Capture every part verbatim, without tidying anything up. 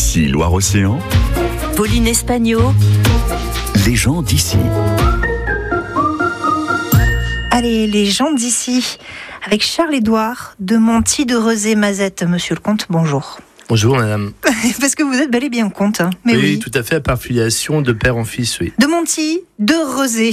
Ici Loire-Océan. Pauline Espagno. Les gens d'ici. Allez, les gens d'ici, avec Charles-Édouard de Monty de Rezé-Mazette. Monsieur le comte, bonjour. Bonjour madame. Parce que vous êtes bel et bien comte. Hein. Mais oui, oui, tout à fait, par filiation de père en fils, oui. De Monty de Rezé.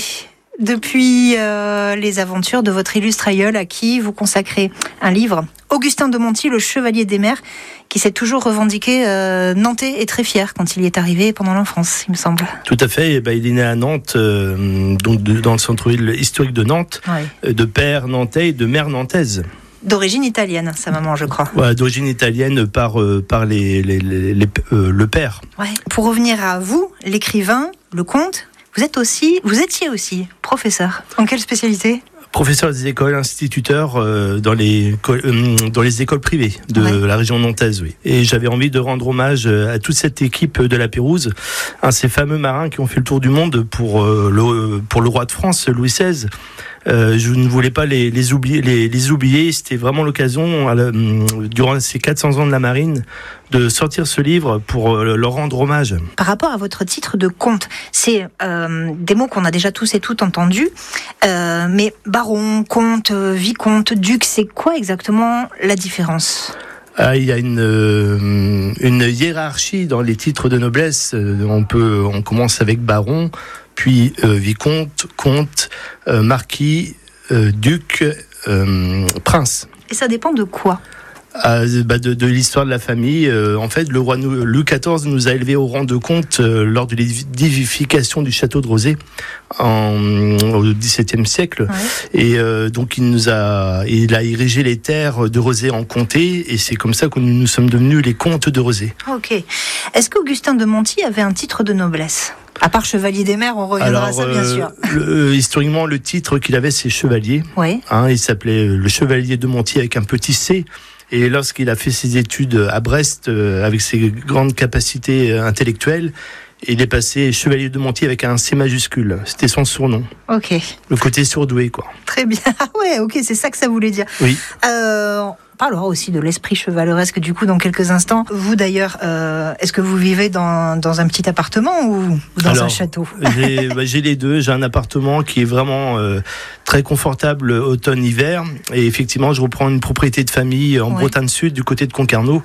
Depuis euh, les aventures de votre illustre aïeul à qui vous consacrez un livre, Augustin de Monty, le chevalier des mers, qui s'est toujours revendiqué euh, nantais et très fier quand il y est arrivé pendant l'enfance, il me semble. Tout à fait, et ben, il est né à Nantes, euh, donc de, dans le centre-ville historique de Nantes, Ouais. de père nantais et de mère nantaise. D'origine italienne, sa maman, je crois. Ouais, d'origine italienne par, euh, par les, les, les, les, euh, le père. Ouais. Pour revenir à vous, l'écrivain, le conte, vous êtes aussi, vous étiez aussi professeur. En quelle spécialité ? Professeur des écoles, instituteur euh, dans, les, euh, dans les écoles privées de Ouais. la région nantaise. Oui. Et j'avais envie de rendre hommage à toute cette équipe de la Pérouse, à ces fameux marins qui ont fait le tour du monde pour, euh, le, pour le roi de France, Louis seize. Euh, je ne voulais pas les, les, oublier, les, les oublier. C'était vraiment l'occasion, à la, durant ces quatre cents ans de la marine, de sortir ce livre pour euh, leur rendre hommage. Par rapport à votre titre de comte, c'est euh, des mots qu'on a déjà tous et toutes entendus, euh, mais baron, comte, vicomte, duc, c'est quoi exactement la différence ? Ah, il y a une, euh, une hiérarchie dans les titres de noblesse. Euh, on peut, on commence avec baron, puis euh, vicomte, comte, euh, marquis, euh, duc, euh, prince. Et ça dépend de quoi ? Ah, bah de, de l'histoire de la famille. Euh, en fait, le roi nous, Louis quatorze nous a élevés au rang de comte euh, lors de l'édification du château de Rezé en, au dix-septième siècle. Ouais. Et euh, donc, il nous a, il a érigé les terres de Rezé en comté, et c'est comme ça que nous, nous sommes devenus les comtes de Rezé. Ok. Est-ce qu'Augustin de Monty avait un titre de noblesse ? À part chevalier des mers, on reviendra à ça, bien euh, sûr. Le, historiquement, le titre qu'il avait, c'est chevalier. Oui. Hein, il s'appelait le chevalier de Monty avec un petit C. Et lorsqu'il a fait ses études à Brest, euh, avec ses grandes capacités euh, intellectuelles, il est passé chevalier de Monty avec un C majuscule. C'était son surnom. Ok. Le côté surdoué, quoi. Très bien. Ah ouais, ok, c'est ça que ça voulait dire. Oui. Euh, on parlera aussi de l'esprit chevaleresque du coup dans quelques instants. Vous d'ailleurs, euh, est-ce que vous vivez dans, dans un petit appartement ou, ou dans Alors, un château ? j'ai, bah, j'ai les deux. J'ai un appartement qui est vraiment euh, très confortable automne-hiver. Et effectivement, je reprends une propriété de famille en Ouais. Bretagne Sud, du côté de Concarneau.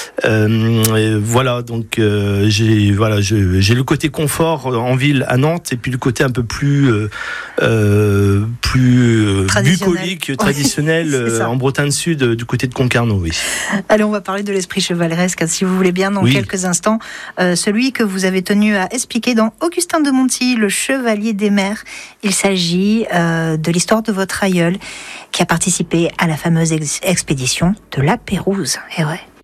Euh, et voilà, donc euh, j'ai, voilà, je, j'ai le côté confort en ville à Nantes, et puis le côté un peu plus, euh, euh, plus euh, Traditionnel. bucolique, traditionnel, Ouais, c'est ça. euh, en Bretagne Sud, du côté de Concarneau, oui. Allez, on va parler de l'esprit chevaleresque, si vous voulez bien, dans Oui. quelques instants. Euh, celui que vous avez tenu à expliquer dans Augustin de Monty, le chevalier des mers. Il s'agit euh, de l'histoire de votre aïeul qui a participé à la fameuse ex- expédition de la Pérouse. Et ouais.